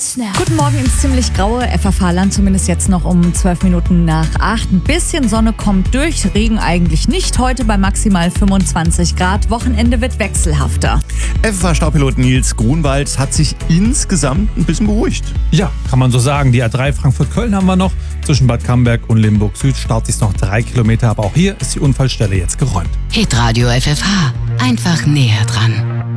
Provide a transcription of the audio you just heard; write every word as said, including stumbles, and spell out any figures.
Guten Morgen ins ziemlich graue F F H-Land, zumindest jetzt noch um zwölf Minuten nach acht. Ein bisschen Sonne kommt durch, Regen eigentlich nicht. Heute bei maximal fünfundzwanzig Grad. Wochenende wird wechselhafter. F F H-Staupilot Nils Grunwald hat sich insgesamt ein bisschen beruhigt. Ja, kann man so sagen. Die A drei Frankfurt-Köln haben wir noch. Zwischen Bad Camberg und Limburg Süd staut sich noch drei Kilometer. Aber auch hier ist die Unfallstelle jetzt geräumt. Hitradio F F H. Einfach näher dran.